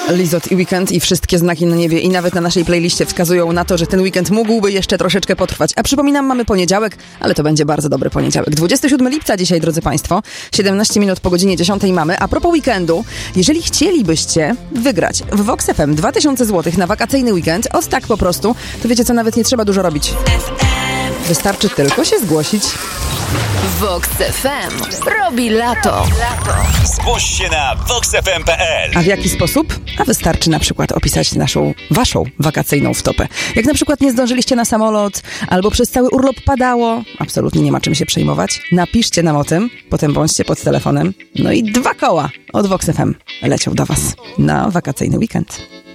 Lizot i weekend i wszystkie znaki na niebie i nawet na naszej playliście wskazują na to, że ten weekend mógłby jeszcze troszeczkę potrwać. A przypominam, mamy poniedziałek, ale to będzie bardzo dobry poniedziałek. 27 lipca dzisiaj, drodzy Państwo. 17 minut po godzinie 10 mamy. A propos weekendu, jeżeli chcielibyście wygrać w Vox FM 2000 zł na wakacyjny weekend, od tak po prostu, to wiecie co, nawet nie trzeba dużo robić. Wystarczy tylko się zgłosić. Vox FM robi lato. Zgłoś się na voxfm.pl. A w jaki sposób? A wystarczy na przykład opisać waszą wakacyjną wtopę. Jak na przykład nie zdążyliście na samolot, albo przez cały urlop padało, absolutnie nie ma czym się przejmować. Napiszcie nam o tym, potem bądźcie pod telefonem. No i 2 koła od Vox FM leciał do was na wakacyjny weekend.